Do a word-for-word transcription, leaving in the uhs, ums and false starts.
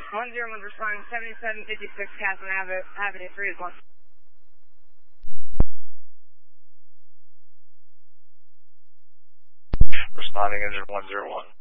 one zero one responding seventy-seven fifty-six Catherine Avenue, Avenue three is one. Responding engine one zero one.